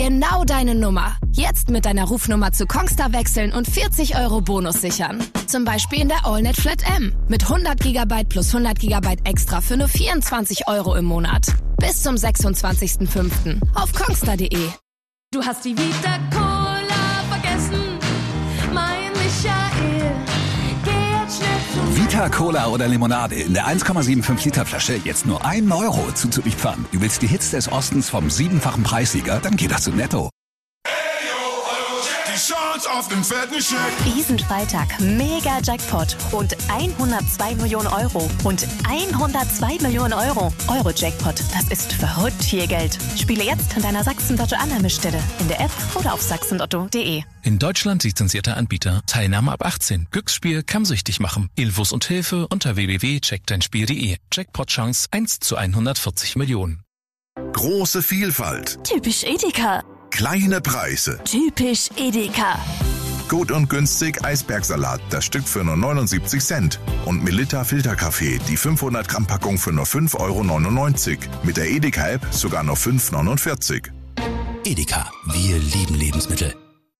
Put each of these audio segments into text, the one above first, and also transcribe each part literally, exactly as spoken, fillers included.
Genau deine Nummer. Jetzt mit deiner Rufnummer zu Kongstar wechseln und vierzig Euro Bonus sichern. Zum Beispiel in der AllNet Flat M. Mit hundert Gigabyte plus hundert Gigabyte extra für nur vierundzwanzig Euro im Monat. Bis zum sechsundzwanzigsten fünften auf kongstar punkt de. Du hast die Vita Cola vergessen, mein Michael. Geh jetzt schnell zum Vita Cola oder Limonade in der eins Komma fünfundsiebzig Liter Flasche jetzt nur ein Euro zuzuliefern. Du willst die Hits des Ostens vom siebenfachen Preissieger? Dann geh doch zu Netto. Die Chance auf den fetten Scheck. Diesen Freitag Mega Jackpot und hundertzwei Millionen Euro und hundertzwei Millionen Euro. Euro-Jackpot, das ist verrückt viel Geld. Spiele jetzt an deiner Sachsen-Lotto-Annahmestelle, in der App oder auf sachsenlotto punkt de. In Deutschland lizenzierter Anbieter. Teilnahme ab achtzehn. Glücksspiel kann süchtig machen. Infos und Hilfe unter w w w punkt check dein spiel punkt de. Jackpot-Chance eins zu hundertvierzig Millionen. Große Vielfalt. Typisch Edeka. Kleine Preise. Typisch Edeka. Gut und günstig Eisbergsalat, das Stück für nur neunundsiebzig Cent. Und Melitta Filterkaffee, die fünfhundert Gramm Packung für nur fünf Euro neunundneunzig. Mit der Edeka-App sogar nur fünf Euro neunundvierzig. Edeka, wir lieben Lebensmittel.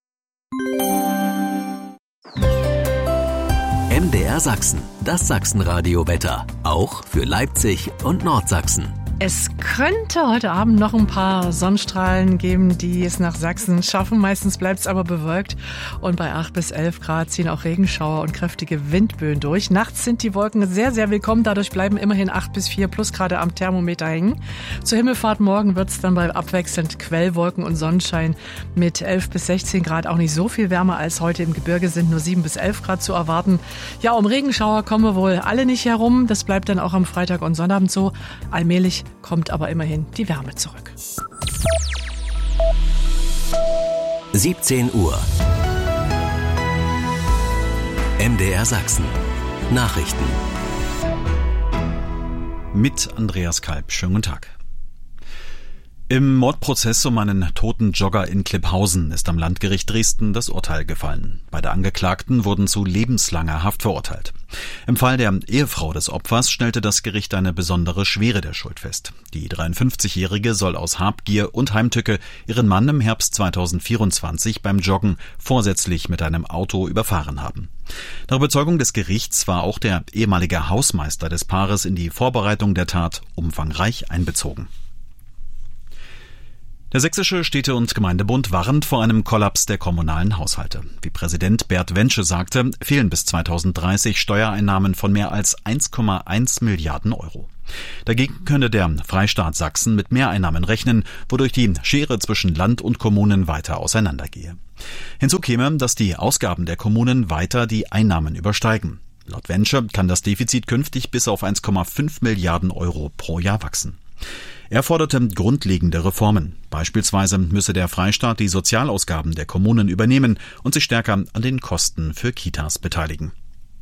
M D R Sachsen, das Sachsenradio-Wetter. Auch für Leipzig und Nordsachsen. Es könnte heute Abend noch ein paar Sonnenstrahlen geben, die es nach Sachsen schaffen. Meistens bleibt es aber bewölkt und bei acht bis elf Grad ziehen auch Regenschauer und kräftige Windböen durch. Nachts sind die Wolken sehr, sehr willkommen. Dadurch bleiben immerhin acht bis vier Plusgrade am Thermometer hängen. Zur Himmelfahrt morgen wird es dann bei abwechselnd Quellwolken und Sonnenschein mit elf bis sechzehn Grad auch nicht so viel wärmer als heute. Im Gebirge sind nur sieben bis elf Grad zu erwarten. Ja, um Regenschauer kommen wir wohl alle nicht herum. Das bleibt dann auch am Freitag und Sonnabend so. Allmählich kommt aber immerhin die Wärme zurück. siebzehn Uhr. M D R Sachsen. Nachrichten. Mit Andreas Kalb. Schönen guten Tag. Im Mordprozess um einen toten Jogger in Klipphausen ist am Landgericht Dresden das Urteil gefallen. Beide Angeklagten wurden zu lebenslanger Haft verurteilt. Im Fall der Ehefrau des Opfers stellte das Gericht eine besondere Schwere der Schuld fest. Die dreiundfünfzigjährige soll aus Habgier und Heimtücke ihren Mann im Herbst zweitausendvierundzwanzig beim Joggen vorsätzlich mit einem Auto überfahren haben. Nach Überzeugung des Gerichts war auch der ehemalige Hausmeister des Paares in die Vorbereitung der Tat umfangreich einbezogen. Der Sächsische Städte- und Gemeindebund warnt vor einem Kollaps der kommunalen Haushalte. Wie Präsident Bert Wensche sagte, fehlen bis zweitausenddreißig Steuereinnahmen von mehr als eins Komma eins Milliarden Euro. Dagegen könne der Freistaat Sachsen mit Mehreinnahmen rechnen, wodurch die Schere zwischen Land und Kommunen weiter auseinandergehe. Hinzu käme, dass die Ausgaben der Kommunen weiter die Einnahmen übersteigen. Laut Wensche kann das Defizit künftig bis auf eins Komma fünf Milliarden Euro pro Jahr wachsen. Er forderte grundlegende Reformen. Beispielsweise müsse der Freistaat die Sozialausgaben der Kommunen übernehmen und sich stärker an den Kosten für Kitas beteiligen.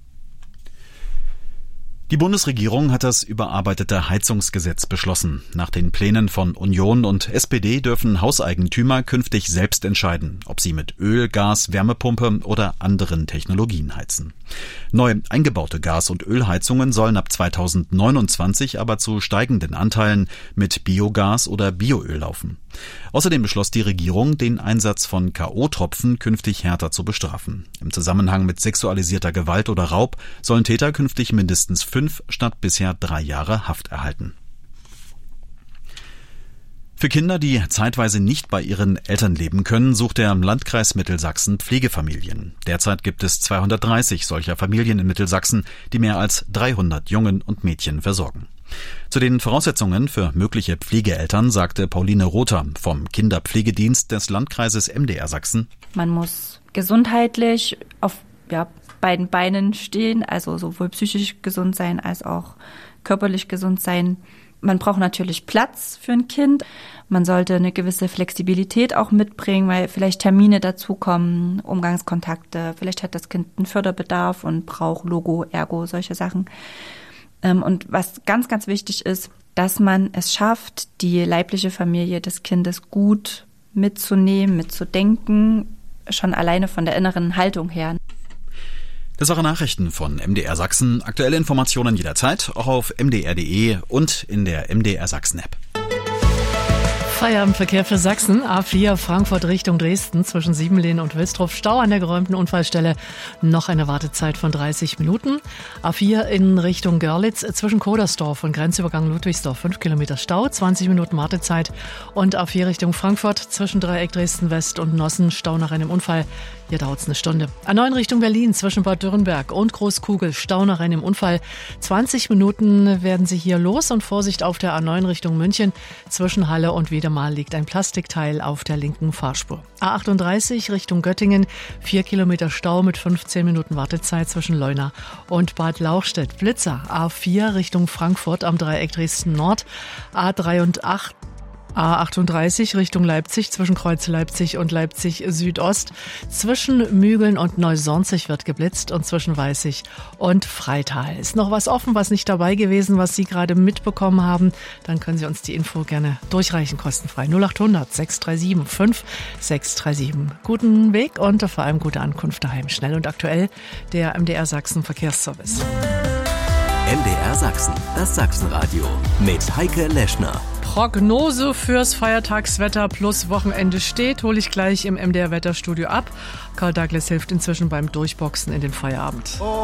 Die Bundesregierung hat das überarbeitete Heizungsgesetz beschlossen. Nach den Plänen von Union und S P D dürfen Hauseigentümer künftig selbst entscheiden, ob sie mit Öl, Gas, Wärmepumpe oder anderen Technologien heizen. Neu eingebaute Gas- und Ölheizungen sollen ab zweitausendneunundzwanzig aber zu steigenden Anteilen mit Biogas oder Bioöl laufen. Außerdem beschloss die Regierung, den Einsatz von K O-Tropfen künftig härter zu bestrafen. Im Zusammenhang mit sexualisierter Gewalt oder Raub sollen Täter künftig mindestens fünf statt bisher drei Jahre Haft erhalten. Für Kinder, die zeitweise nicht bei ihren Eltern leben können, sucht der Landkreis Mittelsachsen Pflegefamilien. Derzeit gibt es zweihundertdreißig solcher Familien in Mittelsachsen, die mehr als dreihundert Jungen und Mädchen versorgen. Zu den Voraussetzungen für mögliche Pflegeeltern sagte Pauline Rother vom Kinderpflegedienst des Landkreises M D R Sachsen: Man muss gesundheitlich auf ja, beiden Beinen stehen, also sowohl psychisch gesund sein als auch körperlich gesund sein. Man braucht natürlich Platz für ein Kind. Man sollte eine gewisse Flexibilität auch mitbringen, weil vielleicht Termine dazukommen, Umgangskontakte. Vielleicht hat das Kind einen Förderbedarf und braucht Logo, Ergo, solche Sachen. Und was ganz, ganz wichtig ist, dass man es schafft, die leibliche Familie des Kindes gut mitzunehmen, mitzudenken, schon alleine von der inneren Haltung her. Das waren Nachrichten von M D R Sachsen. Aktuelle Informationen jederzeit, auch auf m d r punkt d e und in der M D R Sachsen App. Feierabendverkehr für Sachsen. A vier Frankfurt Richtung Dresden zwischen Siebenlehn und Wilsdruff. Stau an der geräumten Unfallstelle. Noch eine Wartezeit von dreißig Minuten. A vier in Richtung Görlitz zwischen Kodersdorf und Grenzübergang Ludwigsdorf. fünf Kilometer Stau, zwanzig Minuten Wartezeit. Und A vier Richtung Frankfurt zwischen Dreieck Dresden West und Nossen. Stau nach einem Unfall. Hier dauert es eine Stunde. A neun Richtung Berlin zwischen Bad Dürrenberg und Großkugel. Stau nach einem Unfall. zwanzig Minuten werden Sie hier los und Vorsicht auf der A neun Richtung München. Zwischen Halle und Wiedemal liegt ein Plastikteil auf der linken Fahrspur. A achtunddreißig Richtung Göttingen. vier Kilometer Stau mit fünfzehn Minuten Wartezeit zwischen Leuna und Bad Lauchstädt. Blitzer. A vier Richtung Frankfurt am Dreieck Dresden Nord. A dreiundachtzig A achtunddreißig Richtung Leipzig zwischen Kreuz Leipzig und Leipzig Südost. Zwischen Mügeln und Neusornzig wird geblitzt und zwischen Weißig und Freital. Ist noch was offen, was nicht dabei gewesen, was Sie gerade mitbekommen haben? Dann können Sie uns die Info gerne durchreichen, kostenfrei. null achthundert sechs drei sieben fünf sechs drei sieben. Guten Weg und vor allem gute Ankunft daheim. Schnell und aktuell der M D R Sachsen Verkehrsservice. M D R Sachsen, das Sachsenradio mit Heike Leschner. Prognose fürs Feiertagswetter plus Wochenende steht, hole ich gleich im M D R Wetterstudio ab. Karl Douglas hilft inzwischen beim Durchboxen in den Feierabend.